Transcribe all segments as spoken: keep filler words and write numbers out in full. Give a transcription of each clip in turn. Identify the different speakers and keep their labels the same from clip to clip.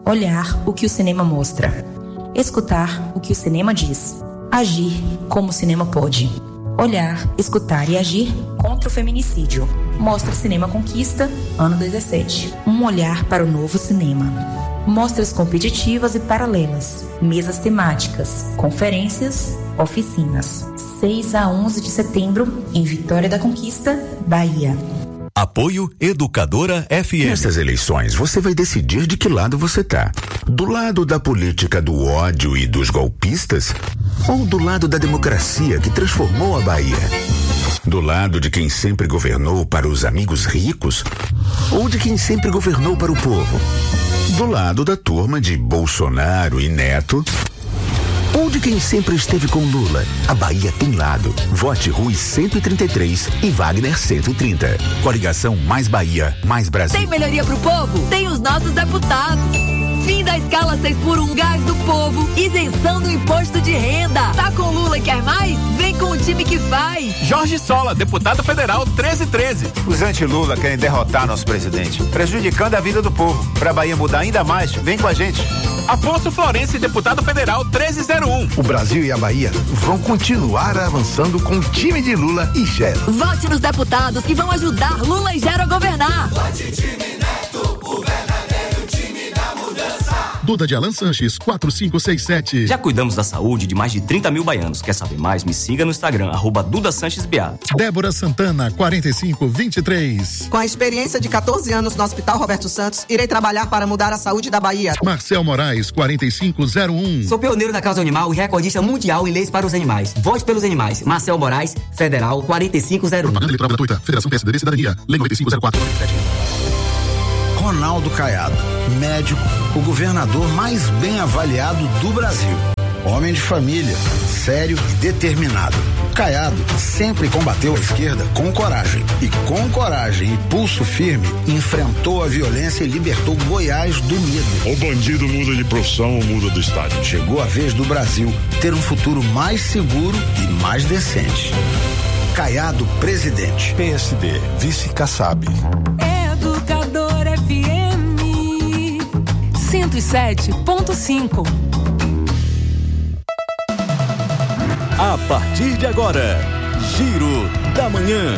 Speaker 1: Olhar o que o cinema mostra. Escutar o que o cinema diz. Agir como o cinema pode. Olhar, escutar e agir contra o feminicídio. Mostra Cinema Conquista, ano dezessete. Um olhar para o novo cinema. Mostras competitivas e paralelas. Mesas temáticas. Conferências. Oficinas. seis a onze de setembro, em Vitória da Conquista, Bahia.
Speaker 2: Apoio Educadora F M.
Speaker 3: Nessas eleições, você vai decidir de que lado você tá. Do lado da política do ódio e dos golpistas? Ou do lado da democracia que transformou a Bahia? Do lado de quem sempre governou para os amigos ricos? Ou de quem sempre governou para o povo? Do lado da turma de Bolsonaro e Neto? Ou de quem sempre esteve com Lula? A Bahia tem lado. Vote Rui cento e trinta e três e Wagner cento e trinta. Coligação Mais Bahia, Mais Brasil.
Speaker 4: Tem melhoria pro povo? Tem os nossos deputados. Fim da escala seis por um gás do povo. Isenção do imposto de renda. Tá com Lula e quer mais? Vem com o time que faz.
Speaker 5: Jorge Sola, deputado federal treze treze.
Speaker 6: Os anti-Lula querem derrotar nosso presidente, prejudicando a vida do povo. Pra Bahia mudar ainda mais, vem com a gente.
Speaker 5: Afonso Florencio, deputado federal treze zero um.
Speaker 7: O Brasil e a Bahia vão continuar avançando com o time de Lula e Gero.
Speaker 4: Vote nos deputados que vão ajudar Lula e Gero a governar.
Speaker 8: Vote time Neto, o verdadeiro time da mudança.
Speaker 9: Duda de Alan Sanches, quatro cinco seis sete.
Speaker 10: Já cuidamos da saúde de mais de trinta mil baianos. Quer saber mais? Me siga no Instagram, arroba Duda Sanches B A.
Speaker 9: Débora Santana, quarenta e cinco vinte e três.
Speaker 11: Com a experiência de catorze anos no Hospital Roberto Santos, irei trabalhar para mudar a saúde da Bahia.
Speaker 9: Marcel Moraes, quarenta e cinco zero um.
Speaker 12: Sou pioneiro da causa animal e recordista mundial em leis para os animais. Vote pelos animais. Marcel Moraes, Federal, quarenta e cinco zero um.
Speaker 9: Propaganda eleitoral gratuita. Federação P S D B Cidadania. Lei noventa e cinco zero quatro.
Speaker 13: Ronaldo Caiado, médico, o governador mais bem avaliado do Brasil. Homem de família, sério e determinado. Caiado sempre combateu a esquerda com coragem. E com coragem e pulso firme, enfrentou a violência e libertou Goiás do medo.
Speaker 14: O bandido muda de profissão ou muda do estado.
Speaker 13: Chegou a vez do Brasil ter um futuro mais seguro e mais decente. Caiado, presidente.
Speaker 15: P S D, vice Kassab.
Speaker 16: Educador F M cento e sete ponto cinco.
Speaker 2: A partir de agora, Giro da Manhã.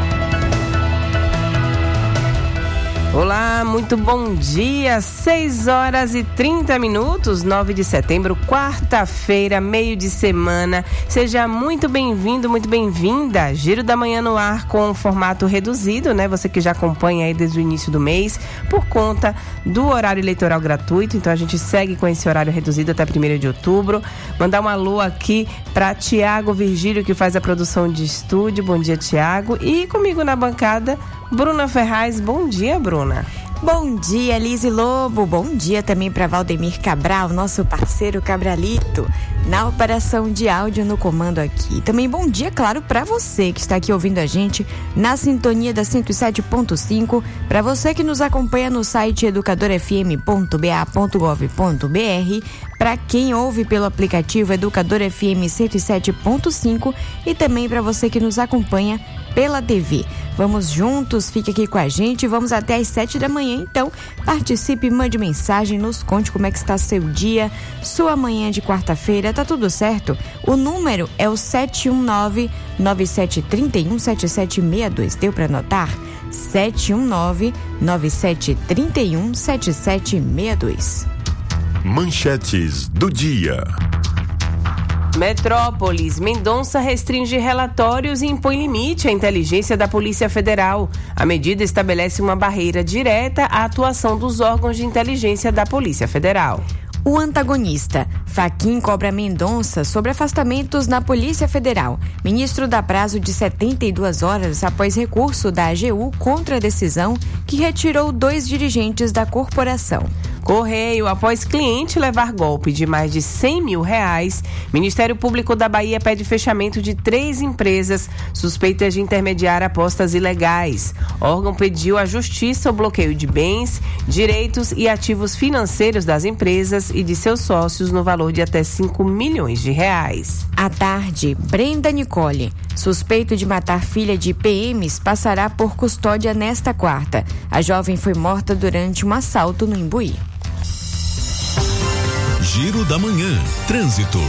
Speaker 17: Olá, muito bom dia, seis horas e trinta minutos, nove de setembro, quarta-feira, meio de semana. Seja muito bem-vindo, muito bem-vinda. Giro da Manhã no ar com um formato reduzido, né? Você que já acompanha aí desde o início do mês, por conta do horário eleitoral gratuito. Então a gente segue com esse horário reduzido até primeiro de outubro. Mandar um alô aqui para Tiago Virgílio, que faz a produção de estúdio. Bom dia, Tiago. E comigo na bancada, Bruna Ferraz. Bom dia, Bruna.
Speaker 18: Bom dia, Lise Lobo. Bom dia também para Valdemir Cabral, nosso parceiro Cabralito, na operação de áudio no comando aqui. Também bom dia, claro, para você que está aqui ouvindo a gente na sintonia da cento e sete ponto cinco, para você que nos acompanha no site educador f m ponto b a ponto gov ponto b r, para quem ouve pelo aplicativo Educador F M cento e sete ponto cinco e também para você que nos acompanha pela T V. Vamos juntos, fique aqui com a gente, vamos até às sete da manhã, então participe, mande mensagem, nos conte como é que está seu dia, sua manhã de quarta-feira, tá tudo certo? O número é o sete um nove, nove sete três um, sete sete seis dois, deu para anotar? sete um nove, nove sete três um, sete sete seis dois.
Speaker 2: Manchetes do dia.
Speaker 17: Metrópolis, Mendonça restringe relatórios e impõe limite à inteligência da Polícia Federal. A medida estabelece uma barreira direta à atuação dos órgãos de inteligência da Polícia Federal.
Speaker 18: O antagonista. Fachin cobra Mendonça sobre afastamentos na Polícia Federal. Ministro dá prazo de setenta e duas horas após recurso da A G U contra a decisão que retirou dois dirigentes da corporação.
Speaker 17: Correio, após cliente levar golpe de mais de cem mil reais, Ministério Público da Bahia pede fechamento de três empresas suspeitas de intermediar apostas ilegais. O órgão pediu à Justiça o bloqueio de bens, direitos e ativos financeiros das empresas e de seus sócios no valor de até cinco milhões de reais.
Speaker 18: À tarde, Brenda Nicole, suspeito de matar filha de P Ms, passará por custódia nesta quarta. A jovem foi morta durante um assalto no Imbuí.
Speaker 2: Giro da Manhã. Trânsito.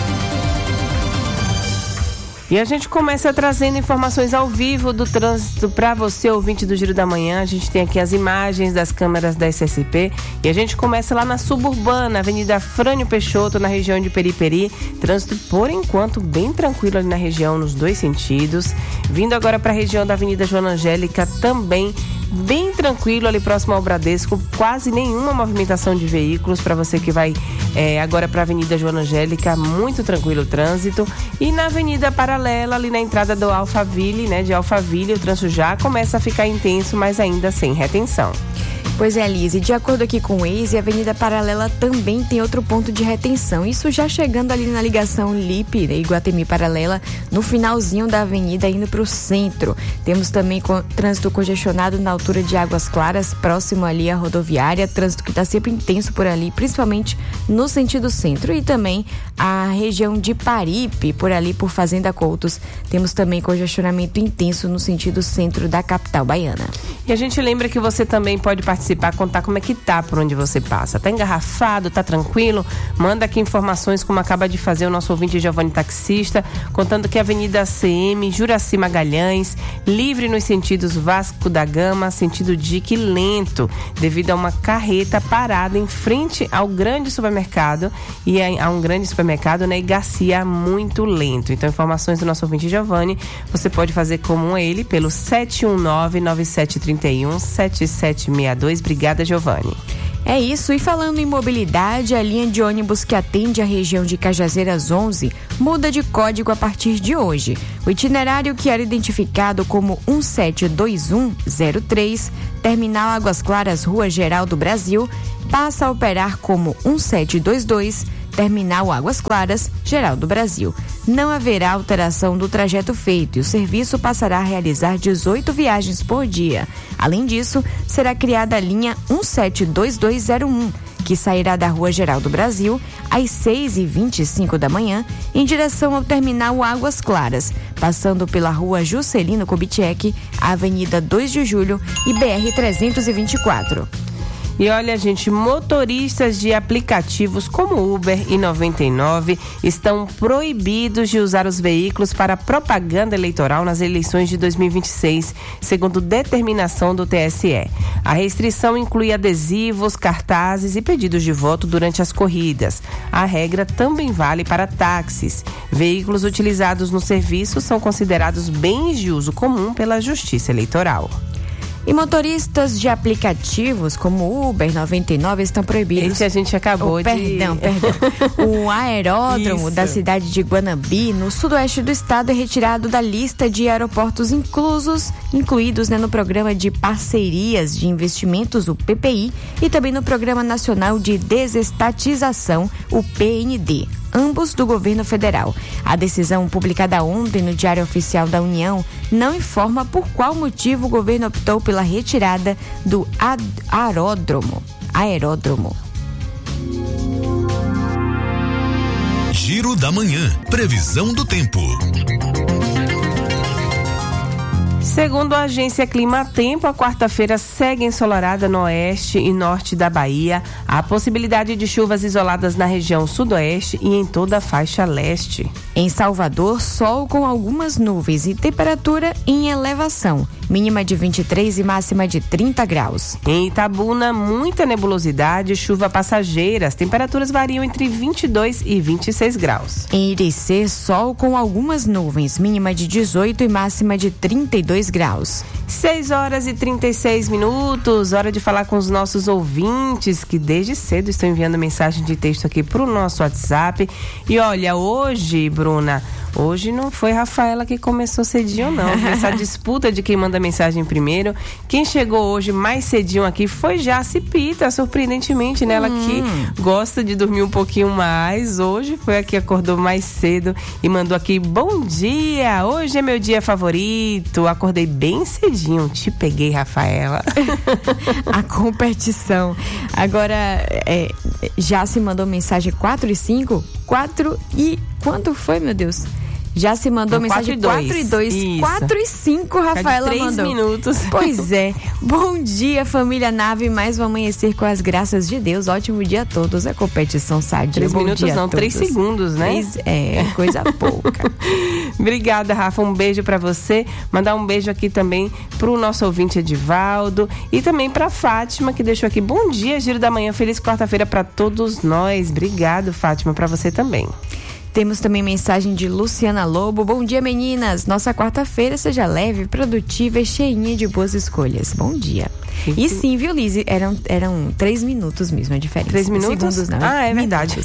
Speaker 17: E a gente começa trazendo informações ao vivo do trânsito para você, ouvinte do Giro da Manhã. A gente tem aqui as imagens das câmeras da S S P e a gente começa lá na Suburbana, Avenida Frânio Peixoto, na região de Periperi. Trânsito, por enquanto, bem tranquilo ali na região, nos dois sentidos. Vindo agora para a região da Avenida Joana Angélica, também bem tranquilo ali próximo ao Bradesco, quase nenhuma movimentação de veículos para você que vai é, agora para a Avenida Joana Angélica, muito tranquilo o trânsito. E na Avenida Paralela, ali na entrada do Alphaville, né, de Alphaville, o trânsito já começa a ficar intenso, mas ainda sem retenção.
Speaker 18: Pois é, Lise, de acordo aqui com o Waze, a Avenida Paralela também tem outro ponto de retenção. Isso já chegando ali na ligação Lipe, né, Iguatemi Paralela, no finalzinho da avenida, indo para o centro. Temos também com, trânsito congestionado na altura de Águas Claras, próximo ali à rodoviária, trânsito que está sempre intenso por ali, principalmente no sentido centro. E também a região de Paripe, por ali por Fazenda Coutos, temos também congestionamento intenso no sentido centro da capital baiana.
Speaker 17: E a gente lembra que você também pode participar, contar como é que tá por onde você passa. Tá engarrafado, tá tranquilo? Manda aqui informações, como acaba de fazer o nosso ouvinte Giovanni Taxista, contando que a Avenida C M, Juraci Magalhães, livre nos sentidos Vasco da Gama, sentido Dique lento, devido a uma carreta parada em frente ao grande supermercado e a, a um grande supermercado, né? E Garcia muito lento. Então, informações do nosso ouvinte Giovanni, você pode fazer como ele pelo sete um nove, nove sete três um, sete sete seis dois. Obrigada, Giovanni.
Speaker 18: É isso, e falando em mobilidade, a linha de ônibus que atende a região de Cajazeiras onze muda de código a partir de hoje. O itinerário, que era identificado como um sete dois um zero três, Terminal Águas Claras, Rua Geral do Brasil, passa a operar como um sete dois dois, Terminal Águas Claras, Geral do Brasil. Não haverá alteração do trajeto feito e o serviço passará a realizar dezoito viagens por dia. Além disso, será criada a linha um sete dois dois zero um, que sairá da Rua Geral do Brasil às seis e vinte e cinco da manhã em direção ao Terminal Águas Claras, passando pela Rua Juscelino Kubitschek, Avenida dois de Julho e B R trezentos e vinte e quatro.
Speaker 17: E olha, gente, motoristas de aplicativos como Uber e noventa e nove estão proibidos de usar os veículos para propaganda eleitoral nas eleições de dois mil e vinte e seis, segundo determinação do T S E. A restrição inclui adesivos, cartazes e pedidos de voto durante as corridas. A regra também vale para táxis. Veículos utilizados no serviço são considerados bens de uso comum pela Justiça Eleitoral.
Speaker 18: E motoristas de aplicativos como Uber, noventa e nove estão proibidos.
Speaker 17: Esse a gente acabou
Speaker 18: oh,
Speaker 17: de...
Speaker 18: Perdão, perdão. O aeródromo Isso. da cidade de Guanabi, no sudoeste do estado, é retirado da lista de aeroportos inclusos, incluídos né, no Programa de Parcerias de Investimentos, o P P I, e também no Programa Nacional de Desestatização, o P N D. Ambos do governo federal. A decisão publicada ontem no Diário Oficial da União não informa por qual motivo o governo optou pela retirada do aeródromo. Aeródromo.
Speaker 2: Giro da Manhã. Previsão do tempo.
Speaker 17: Segundo a agência Climatempo, a quarta-feira segue ensolarada no oeste e norte da Bahia. Há possibilidade de chuvas isoladas na região sudoeste e em toda a faixa leste.
Speaker 18: Em Salvador, sol com algumas nuvens e temperatura em elevação. Mínima de vinte e três e máxima de trinta graus.
Speaker 17: Em Itabuna, muita nebulosidade e chuva passageira. As temperaturas variam entre vinte e dois e vinte e seis graus.
Speaker 18: Em Iricê, sol com algumas nuvens. Mínima de dezoito e máxima de trinta e dois graus.
Speaker 17: seis horas e trinta e seis minutos. Hora de falar com os nossos ouvintes que desde cedo estão enviando mensagem de texto aqui para o nosso WhatsApp. E olha, hoje, Bruna, hoje não foi Rafaela que começou cedinho, não. Essa disputa de quem manda mensagem primeiro. Quem chegou hoje mais cedinho aqui foi Jaci Pita, surpreendentemente, né? Ela hum. que gosta de dormir um pouquinho mais. Hoje foi a que acordou mais cedo e mandou aqui: bom dia, hoje é meu dia favorito. Acordei bem cedinho. Te peguei, Rafaela.
Speaker 18: A competição. Agora, é, Jaci mandou mensagem quatro e cinco. quatro e... Quanto foi, meu Deus? Já se mandou
Speaker 17: um
Speaker 18: mensagem quatro e dois. quatro e cinco, Rafaela
Speaker 17: três
Speaker 18: mandou.
Speaker 17: minutos.
Speaker 18: Pois é. Bom dia, família Nave. Mais um amanhecer com as graças de Deus. Ótimo dia a todos. É competição sadia.
Speaker 17: Três
Speaker 18: Bom
Speaker 17: minutos
Speaker 18: dia
Speaker 17: não,
Speaker 18: a todos.
Speaker 17: três segundos, né?
Speaker 18: Três, é, coisa pouca.
Speaker 17: Obrigada, Rafa. Um beijo pra você. Mandar um beijo aqui também pro nosso ouvinte Edivaldo e também pra Fátima, que deixou aqui. Bom dia, Giro da Manhã. Feliz quarta-feira pra todos nós. Obrigado, Fátima, pra você também.
Speaker 18: Temos também mensagem de Luciana Lobo. Bom dia, meninas. Nossa quarta-feira seja leve, produtiva e cheinha de boas escolhas. Bom dia. E sim, viu, Lizy? Eram, eram três minutos mesmo, a diferença.
Speaker 17: Três minutos?
Speaker 18: Segundos, não.
Speaker 17: Ah, é verdade.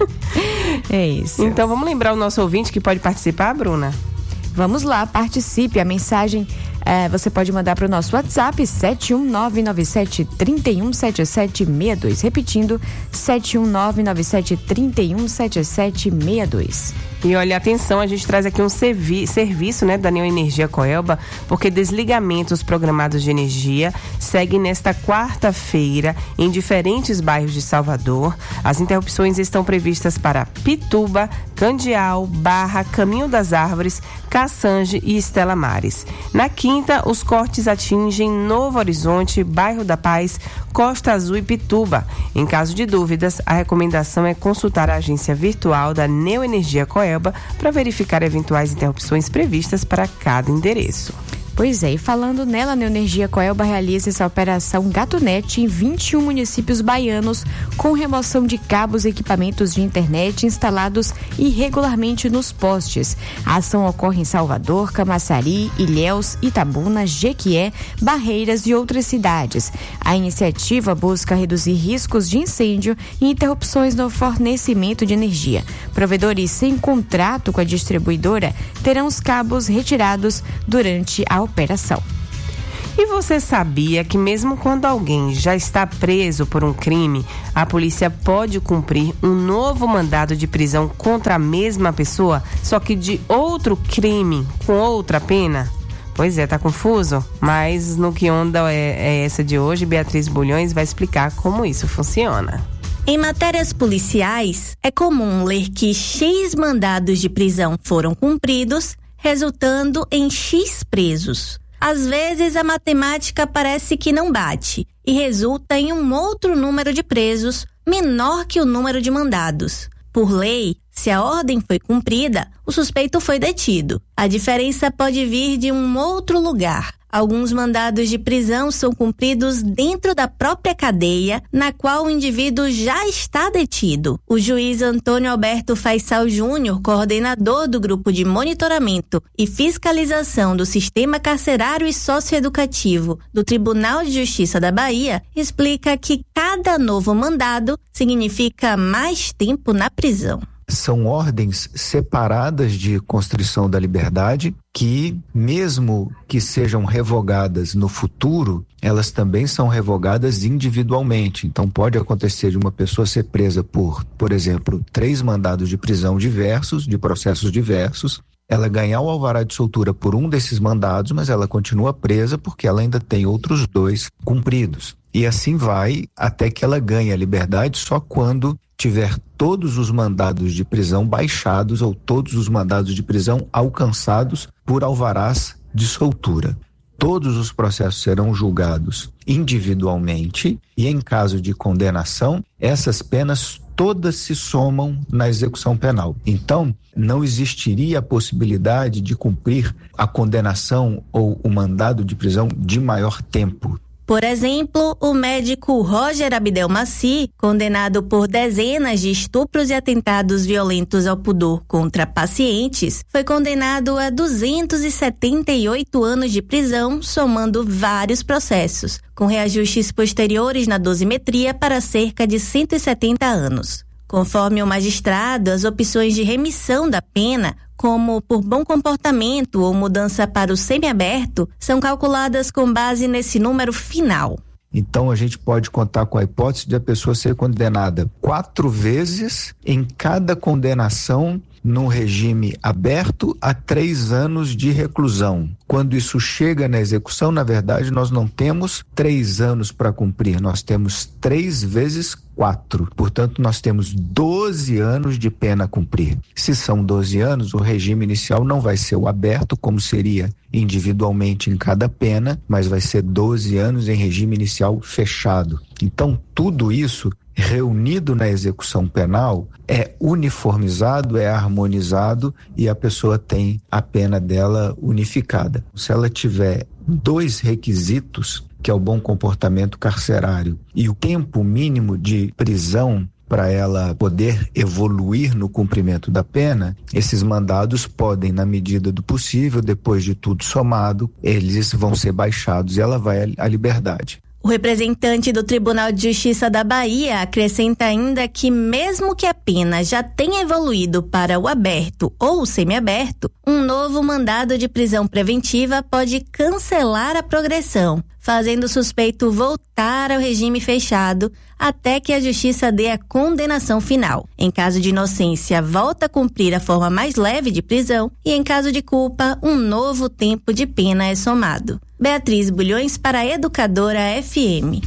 Speaker 18: É isso.
Speaker 17: Então, vamos lembrar o nosso ouvinte que pode participar, Bruna?
Speaker 18: Vamos lá, participe. A mensagem é, você pode mandar para o nosso WhatsApp sete um nove nove sete três um sete sete seis dois. Repetindo, sete um nove nove sete três um sete sete seis dois.
Speaker 17: E olha, atenção, a gente traz aqui um servi- serviço, né, da Neoenergia Coelba, porque desligamentos programados de energia seguem nesta quarta-feira em diferentes bairros de Salvador. As interrupções estão previstas para Pituba, Candial, Barra, Caminho das Árvores, Caçange e Estela Mares. Na quinta, os cortes atingem Novo Horizonte, Bairro da Paz, Costa Azul e Pituba. Em caso de dúvidas, a recomendação é consultar a agência virtual da Neoenergia Coelba para verificar eventuais interrupções previstas para cada endereço.
Speaker 18: Pois é, e falando nela, a Neoenergia Coelba realiza essa operação GatoNet em vinte e um municípios baianos, com remoção de cabos e equipamentos de internet instalados irregularmente nos postes. A ação ocorre em Salvador, Camaçari, Ilhéus, Itabuna, Jequié, Barreiras e outras cidades. A iniciativa busca reduzir riscos de incêndio e interrupções no fornecimento de energia. Provedores sem contrato com a distribuidora terão os cabos retirados durante a operação.
Speaker 17: E você sabia que mesmo quando alguém já está preso por um crime, a polícia pode cumprir um novo mandado de prisão contra a mesma pessoa, só que de outro crime, com outra pena? Pois é, tá confuso? Mas no Que Onda é, é essa de hoje, Beatriz Bulhões vai explicar como isso funciona.
Speaker 19: Em matérias policiais, é comum ler que X mandados de prisão foram cumpridos, resultando em X presos. Às vezes, a matemática parece que não bate e resulta em um outro número de presos menor que o número de mandados. Por lei, se a ordem foi cumprida, o suspeito foi detido. A diferença pode vir de um outro lugar. Alguns mandados de prisão são cumpridos dentro da própria cadeia na qual o indivíduo já está detido. O juiz Antônio Alberto Faisal Júnior, coordenador do Grupo de Monitoramento e Fiscalização do Sistema Carcerário e Socioeducativo do Tribunal de Justiça da Bahia, explica que cada novo mandado significa mais tempo na prisão.
Speaker 20: São ordens separadas de constrição da liberdade que, mesmo que sejam revogadas no futuro, elas também são revogadas individualmente. Então pode acontecer de uma pessoa ser presa por, por exemplo, três mandados de prisão diversos, de processos diversos, ela ganhar o alvará de soltura por um desses mandados, mas ela continua presa porque ela ainda tem outros dois cumpridos. E assim vai até que ela ganhe a liberdade só quando tiver todos os mandados de prisão baixados ou todos os mandados de prisão alcançados por alvarás de soltura. Todos os processos serão julgados individualmente e, em caso de condenação, essas penas todas se somam na execução penal. Então, não existiria a possibilidade de cumprir a condenação ou o mandado de prisão de maior tempo.
Speaker 19: Por exemplo, o médico Roger Abdelmaci, condenado por dezenas de estupros e atentados violentos ao pudor contra pacientes, foi condenado a duzentos e setenta e oito anos de prisão, somando vários processos, com reajustes posteriores na dosimetria para cerca de cento e setenta anos. Conforme o magistrado, as opções de remissão da pena, como por bom comportamento ou mudança para o semiaberto, são calculadas com base nesse número final.
Speaker 20: Então a gente pode contar com a hipótese de a pessoa ser condenada quatro vezes, em cada condenação num regime aberto a três anos de reclusão. Quando isso chega na execução, na verdade, nós não temos três anos para cumprir, nós temos três vezes quatro. Portanto, nós temos doze anos de pena a cumprir. Se são doze anos, o regime inicial não vai ser o aberto, como seria individualmente em cada pena, mas vai ser doze anos em regime inicial fechado. Então, tudo isso reunido na execução penal é uniformizado, é harmonizado e a pessoa tem a pena dela unificada. Se ela tiver dois requisitos, que é o bom comportamento carcerário e o tempo mínimo de prisão para ela poder evoluir no cumprimento da pena, esses mandados podem, na medida do possível, depois de tudo somado, eles vão ser baixados e ela vai à liberdade.
Speaker 19: O representante do Tribunal de Justiça da Bahia acrescenta ainda que, mesmo que a pena já tenha evoluído para o aberto ou o semiaberto, um novo mandado de prisão preventiva pode cancelar a progressão, fazendo o suspeito voltar ao regime fechado até que a Justiça dê a condenação final. Em caso de inocência, volta a cumprir a forma mais leve de prisão e, em caso de culpa, um novo tempo de pena é somado. Beatriz Bulhões para a Educadora F M.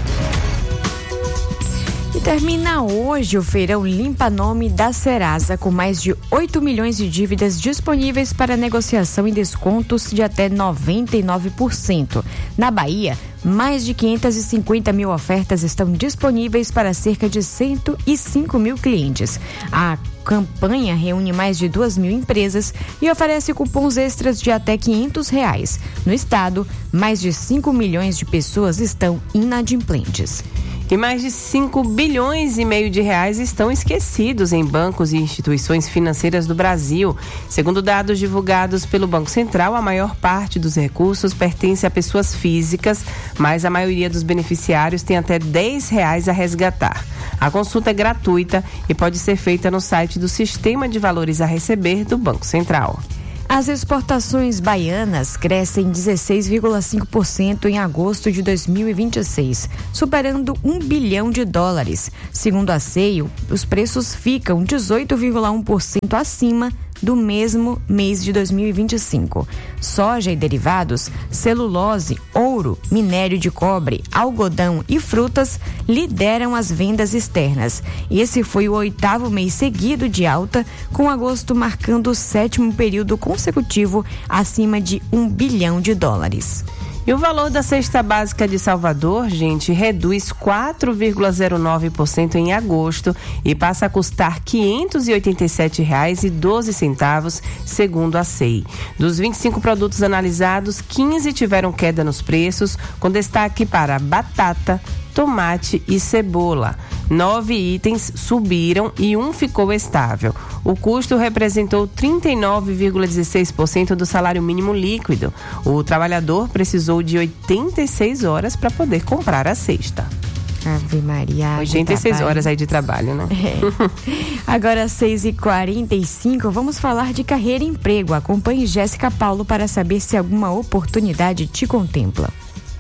Speaker 18: E termina hoje o feirão Limpa Nome da Serasa, com mais de oito milhões de dívidas disponíveis para negociação e descontos de até noventa e nove por cento. Na Bahia, mais de quinhentas e cinquenta mil ofertas estão disponíveis para cerca de cento e cinco mil clientes. A campanha reúne mais de duas mil empresas e oferece cupons extras de até quinhentos reais. No estado, mais de cinco milhões de pessoas estão inadimplentes.
Speaker 17: E mais de cinco bilhões e meio de reais estão esquecidos em bancos e instituições financeiras do Brasil. Segundo dados divulgados pelo Banco Central, a maior parte dos recursos pertence a pessoas físicas, mas a maioria dos beneficiários tem até dez reais a resgatar. A consulta é gratuita e pode ser feita no site do Sistema de Valores a Receber do Banco Central.
Speaker 18: As exportações baianas crescem dezesseis vírgula cinco por cento em agosto de dois mil e vinte e seis, superando um bilhão de dólares. Segundo a C E I, os preços ficam dezoito vírgula um por cento acima do mesmo mês de dois mil e vinte e cinco. Soja e derivados, celulose, ouro, minério de cobre, algodão e frutas lideram as vendas externas. Esse foi o oitavo mês seguido de alta, com agosto marcando o sétimo período consecutivo acima de um bilhão de dólares.
Speaker 17: E o valor da cesta básica de Salvador, gente, reduz quatro vírgula zero nove por cento em agosto e passa a custar quinhentos e oitenta e sete reais e doze centavos, segundo a C E I. Dos vinte e cinco produtos analisados, quinze tiveram queda nos preços, com destaque para batata, tomate e cebola. Nove itens subiram e um ficou estável. O custo representou trinta e nove vírgula dezesseis por cento do salário mínimo líquido. O trabalhador precisou de oitenta e seis horas para poder comprar a cesta.
Speaker 18: Ave Maria.
Speaker 17: oitenta e seis horas aí de trabalho, né?
Speaker 18: É. Agora, às seis e quarenta e cinco, vamos falar de carreira e emprego. Acompanhe Jéssica Paulo para saber se alguma oportunidade te contempla.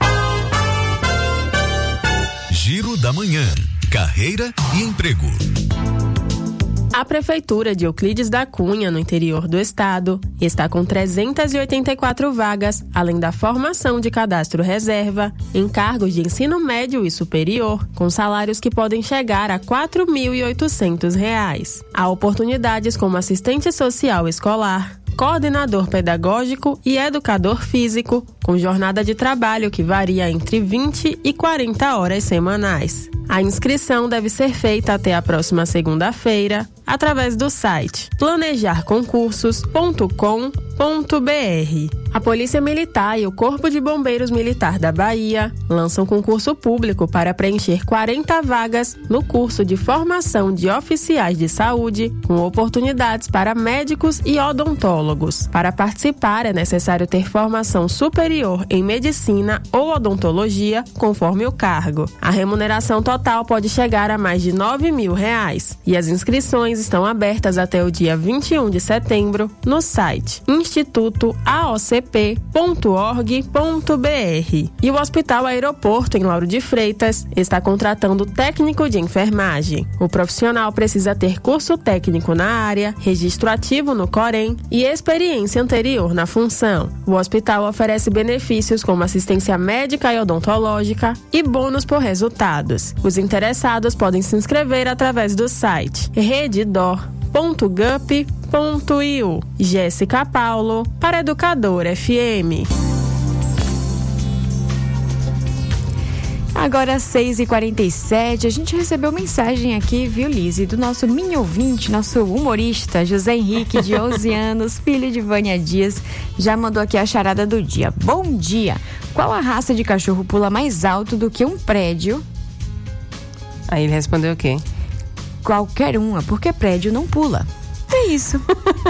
Speaker 2: Giro da Manhã. Carreira e emprego.
Speaker 21: A Prefeitura de Euclides da Cunha, no interior do estado, está com trezentas e oitenta e quatro vagas, além da formação de cadastro reserva, em cargos de ensino médio e superior, com salários que podem chegar a quatro mil e oitocentos reais. Há oportunidades como assistente social escolar, coordenador pedagógico e educador físico, com jornada de trabalho que varia entre vinte e quarenta horas semanais. A inscrição deve ser feita até a próxima segunda-feira, através do site planejar concursos ponto com ponto b r. A Polícia Militar e o Corpo de Bombeiros Militar da Bahia lançam concurso público para preencher quarenta vagas no curso de formação de oficiais de saúde, com oportunidades para médicos e odontólogos. Para participar, é necessário ter formação superior em medicina ou odontologia, conforme o cargo. A remuneração total pode chegar a mais de nove mil reais e as inscrições estão abertas até o dia vinte e um de setembro no site instituto a o c c p ponto org ponto b r. E o Hospital Aeroporto, em Lauro de Freitas, está contratando técnico de enfermagem. O profissional precisa ter curso técnico na área, registro ativo no Corém e experiência anterior na função. O hospital oferece benefícios como assistência médica e odontológica e bônus por resultados. Os interessados podem se inscrever através do site redidor ponto gup ponto i u. Jéssica Paulo, para Educador F M.
Speaker 18: Agora seis e quarenta e sete, a gente recebeu mensagem aqui, viu, Lise, do nosso mini ouvinte, nosso humorista, José Henrique, de onze anos, filho de Vânia Dias, já mandou aqui a charada do dia. Bom dia! Qual a raça de cachorro pula mais alto do que um prédio?
Speaker 17: Aí ele respondeu o quê?
Speaker 18: Qualquer uma, porque prédio não pula. É isso.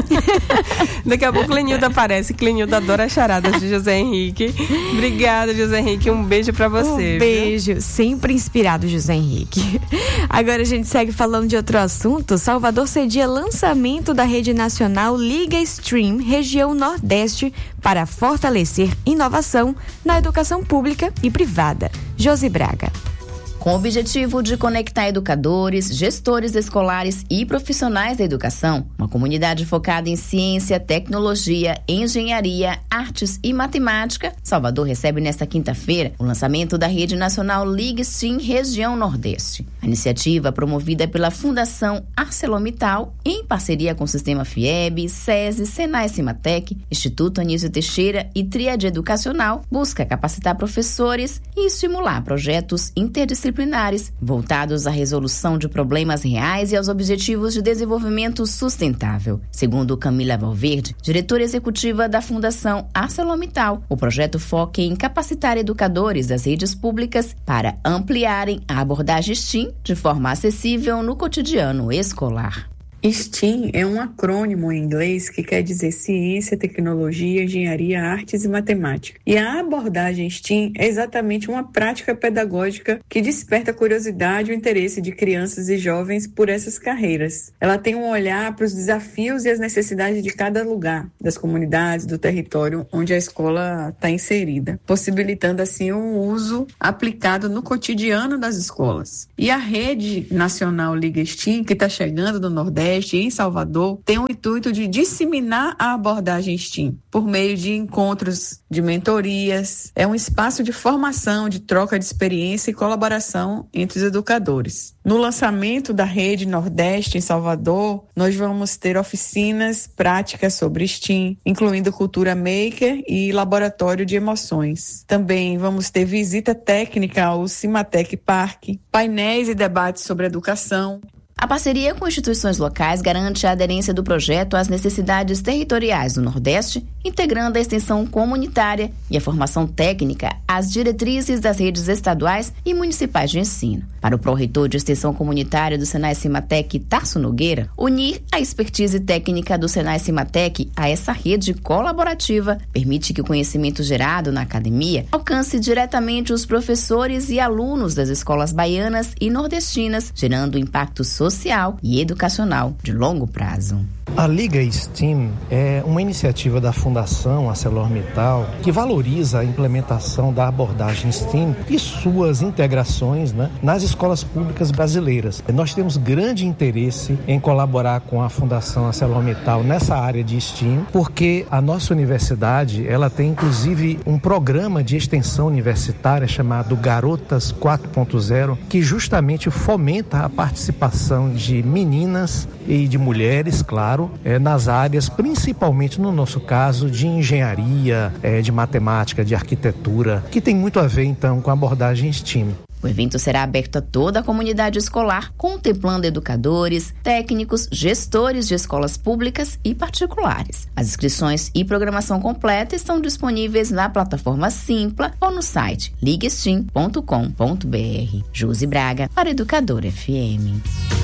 Speaker 17: Daqui a pouco o Clenilda aparece. Clenilda adora as charadas de José Henrique. Obrigada, José Henrique. Um beijo pra você.
Speaker 18: Um beijo.
Speaker 17: Viu?
Speaker 18: Sempre inspirado, José Henrique. Agora a gente segue falando de outro assunto. Salvador cedia lançamento da rede nacional Liga Stream, região Nordeste, para fortalecer inovação na educação pública e privada. Josi Braga.
Speaker 1: Com o objetivo de conectar educadores, gestores escolares e profissionais da educação, uma comunidade focada em ciência, tecnologia, engenharia, artes e matemática, Salvador recebe nesta quinta-feira o lançamento da Rede Nacional Liga Stream Região Nordeste. A iniciativa, promovida pela Fundação ArcelorMittal, em parceria com o Sistema FIEB, SESI, Senai Cimatec, Instituto Anísio Teixeira e Tríade Educacional, busca capacitar professores e estimular projetos interdisciplinares voltados à resolução de problemas reais e aos objetivos de desenvolvimento sustentável. Segundo Camila Valverde, diretora executiva da Fundação ArcelorMittal, o projeto foca em capacitar educadores das redes públicas para ampliarem a abordagem STEAM de forma acessível no cotidiano escolar.
Speaker 22: STEAM é um acrônimo em inglês que quer dizer ciência, tecnologia, engenharia, artes e matemática. E a abordagem STEAM é exatamente uma prática pedagógica que desperta a curiosidade e o interesse de crianças e jovens por essas carreiras. Ela tem um olhar para os desafios e as necessidades de cada lugar, das comunidades, do território onde a escola está inserida, possibilitando assim um uso aplicado no cotidiano das escolas. E a Rede Nacional Liga STEAM, que está chegando no Nordeste, em Salvador, tem o intuito de disseminar a abordagem STEAM por meio de encontros de mentorias. É um espaço de formação, de troca de experiência e colaboração entre os educadores. No lançamento da Rede Nordeste em Salvador, nós vamos ter oficinas práticas sobre STEAM, incluindo cultura maker e laboratório de emoções. Também vamos ter visita técnica ao Cimatec Parque, painéis e debates sobre educação.
Speaker 1: A parceria com instituições locais garante a aderência do projeto às necessidades territoriais do Nordeste, integrando a extensão comunitária e a formação técnica às diretrizes das redes estaduais e municipais de ensino. Para o pró-reitor de extensão comunitária do Senai Cimatec, Tarso Nogueira, unir a expertise técnica do Senai Cimatec a essa rede colaborativa permite que o conhecimento gerado na academia alcance diretamente os professores e alunos das escolas baianas e nordestinas, gerando impacto social social e educacional de longo prazo.
Speaker 23: A Liga STEAM é uma iniciativa da Fundação ArcelorMittal que valoriza a implementação da abordagem STEAM e suas integrações, né, nas escolas públicas brasileiras. Nós temos grande interesse em colaborar com a Fundação ArcelorMittal nessa área de STEAM, porque a nossa universidade ela tem inclusive um programa de extensão universitária chamado Garotas quatro ponto zero, que justamente fomenta a participação de meninas e de mulheres, claro, é, nas áreas, principalmente no nosso caso, de engenharia, é, de matemática, de arquitetura, que tem muito a ver, então, com a abordagem STEAM.
Speaker 1: O evento será aberto a toda a comunidade escolar, contemplando educadores, técnicos, gestores de escolas públicas e particulares. As inscrições e programação completa estão disponíveis na plataforma Simpla ou no site liga steam ponto com ponto b r. Josi Braga, para Educador F M.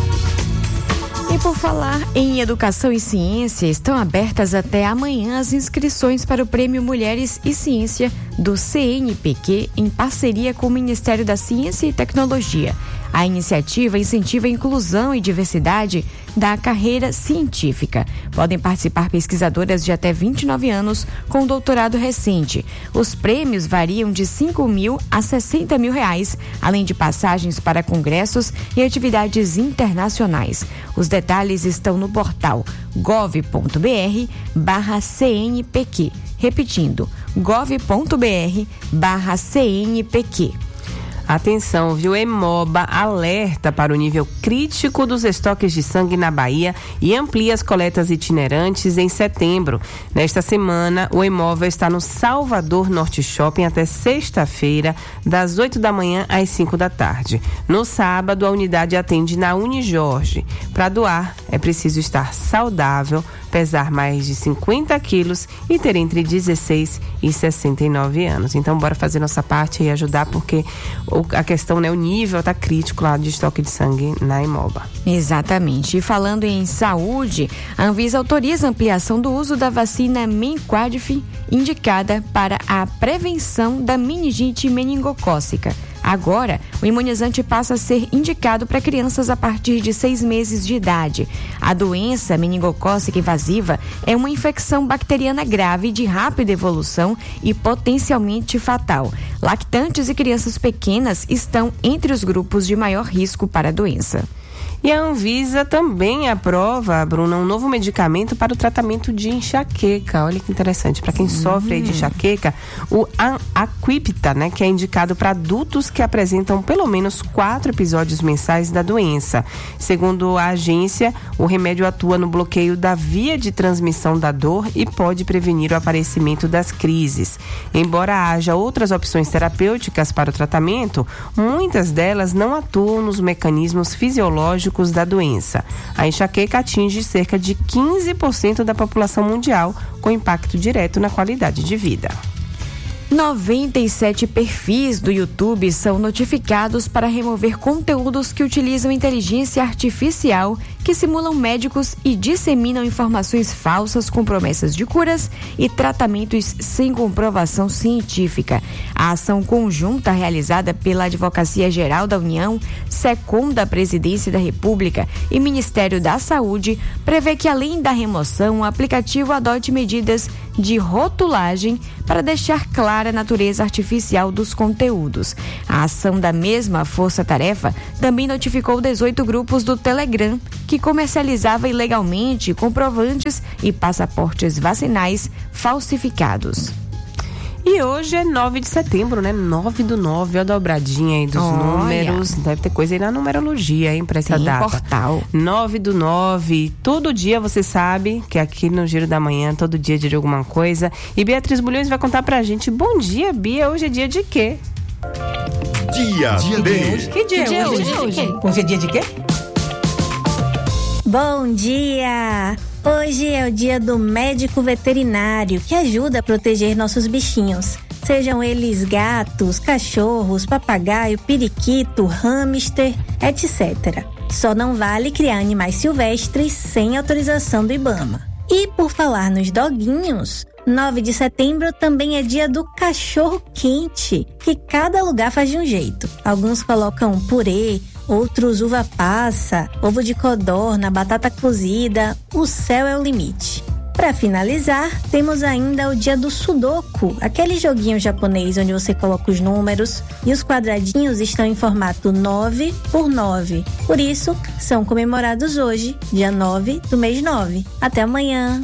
Speaker 18: E por falar em educação e ciência, estão abertas até amanhã as inscrições para o Prêmio Mulheres e Ciência do C N Pq, em parceria com o Ministério da Ciência e Tecnologia. A iniciativa incentiva a inclusão e diversidade da carreira científica. Podem participar pesquisadoras de até vinte e nove anos com doutorado recente. Os prêmios variam de cinco mil a sessenta mil reais, além de passagens para congressos e atividades internacionais. Os detalhes estão no portal gov.br barra CNPq. Repetindo, gov.br barra CNPq.
Speaker 17: Atenção, viu? Hemoba alerta para o nível crítico dos estoques de sangue na Bahia e amplia as coletas itinerantes em setembro. Nesta semana, o Hemóvel está no Salvador Norte Shopping até sexta-feira, das oito da manhã às cinco da tarde. No sábado, a unidade atende na Unijorge. Para doar, é preciso estar saudável, pesar mais de cinquenta quilos e ter entre dezesseis e sessenta e nove anos. Então, bora fazer nossa parte e ajudar, porque a questão, né, o nível tá crítico lá de estoque de sangue na Hemoba.
Speaker 18: Exatamente. E falando em saúde, a Anvisa autoriza a ampliação do uso da vacina Menquadif, indicada para a prevenção da meningite meningocócica. Agora, o imunizante passa a ser indicado para crianças a partir de seis meses de idade. A doença meningocócica invasiva é uma infecção bacteriana grave de rápida evolução e potencialmente fatal. Lactantes e crianças pequenas estão entre os grupos de maior risco para a doença.
Speaker 17: E a Anvisa também aprova, Bruna, um novo medicamento para o tratamento de enxaqueca. Olha que interessante. Para quem uhum. sofre aí de enxaqueca, o Aquipta, né, que é indicado para adultos que apresentam pelo menos quatro episódios mensais da doença. Segundo a agência, o remédio atua no bloqueio da via de transmissão da dor e pode prevenir o aparecimento das crises. Embora haja outras opções terapêuticas para o tratamento, muitas delas não atuam nos mecanismos fisiológicos da doença. A enxaqueca atinge cerca de quinze por cento da população mundial, com impacto direto na qualidade de vida.
Speaker 18: noventa e sete perfis do YouTube são notificados para remover conteúdos que utilizam inteligência artificial, que simulam médicos e disseminam informações falsas com promessas de curas e tratamentos sem comprovação científica. A ação conjunta realizada pela Advocacia Geral da União, SECOM da Presidência da República e Ministério da Saúde prevê que, além da remoção, o aplicativo adote medidas de rotulagem para deixar clara a natureza artificial dos conteúdos. A ação da mesma força-tarefa também notificou dezoito grupos do Telegram que comercializava ilegalmente comprovantes e passaportes vacinais falsificados.
Speaker 17: E hoje é nove de setembro, né? nove do nove, a dobradinha aí dos Olha. números. Deve ter coisa aí na numerologia, hein, pra essa
Speaker 18: Tem
Speaker 17: data.
Speaker 18: portal.
Speaker 17: nove do nove. Todo dia você sabe que aqui no Giro da Manhã, todo dia é dia de alguma coisa. E Beatriz Bulhões vai contar pra gente. Bom dia, Bia. Hoje é dia de quê?
Speaker 2: Dia, dia
Speaker 3: D.
Speaker 17: Que dia,
Speaker 3: dia
Speaker 17: é hoje?
Speaker 3: hoje?
Speaker 17: hoje?
Speaker 3: Hoje é dia de quê?
Speaker 19: Bom dia! Hoje é o dia do médico veterinário, que ajuda a proteger nossos bichinhos. Sejam eles gatos, cachorros, papagaio, periquito, hamster, etcétera. Só não vale criar animais silvestres sem autorização do Ibama. E por falar nos doguinhos, nove de setembro também é dia do cachorro quente, que cada lugar faz de um jeito. Alguns colocam purê, outros uva passa, ovo de codorna, batata cozida. O céu é o limite. Para finalizar, temos ainda o dia do sudoku, aquele joguinho japonês onde você coloca os números e os quadradinhos estão em formato nove por nove. Por isso, são comemorados hoje, dia nove do mês nove. Até amanhã!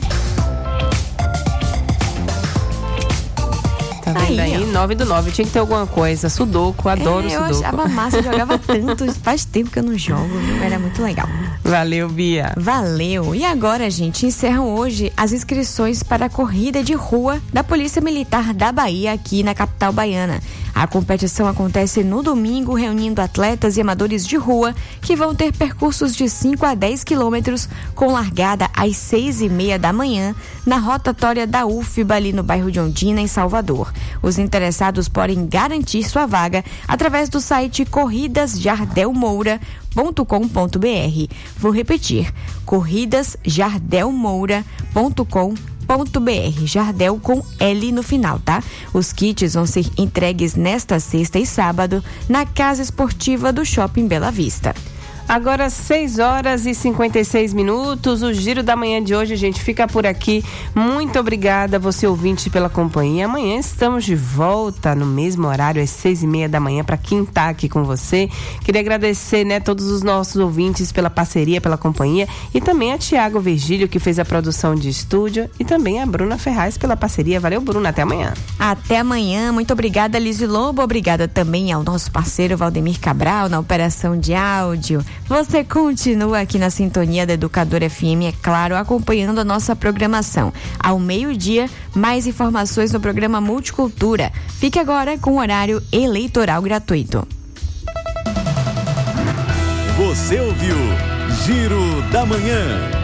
Speaker 17: Tá vendo aí? nove do nove. Tinha que ter alguma coisa. Sudoku, adoro
Speaker 18: é, eu
Speaker 17: sudoku.
Speaker 18: Eu achava massa, eu jogava tanto. Faz tempo que eu não jogo, viu? Era muito legal.
Speaker 17: Valeu, Bia.
Speaker 18: Valeu. E agora, gente, encerram hoje as inscrições para a corrida de rua da Polícia Militar da Bahia, aqui na capital baiana. A competição acontece no domingo, reunindo atletas e amadores de rua que vão ter percursos de cinco a dez quilômetros, com largada às seis e meia da manhã, na rotatória da U F B A, ali no bairro de Ondina, em Salvador. Os interessados podem garantir sua vaga através do site corridas jardel moura ponto com ponto br. Vou repetir, corridas jardel moura ponto com ponto br. ponto b r. Jardel com L no final, tá? Os kits vão ser entregues nesta sexta e sábado na Casa Esportiva do Shopping Bela Vista.
Speaker 17: Agora seis horas e cinquenta e seis minutos, o Giro da Manhã de hoje, a gente fica por aqui. Muito obrigada você ouvinte pela companhia. Amanhã estamos de volta no mesmo horário, às seis e meia da manhã, para quem tá aqui com você. Queria agradecer, né, todos os nossos ouvintes pela parceria, pela companhia, e também a Tiago Virgílio, que fez a produção de estúdio, e também a Bruna Ferraz pela parceria. Valeu, Bruna, até amanhã.
Speaker 18: Até amanhã, muito obrigada, Lizy Lobo. Obrigada também ao nosso parceiro Valdemir Cabral na operação de áudio. Você continua aqui na sintonia da Educadora F M, é claro, acompanhando a nossa programação. Ao meio-dia, mais informações no programa Multicultura. Fique agora com o horário eleitoral gratuito.
Speaker 2: Você ouviu Giro da Manhã.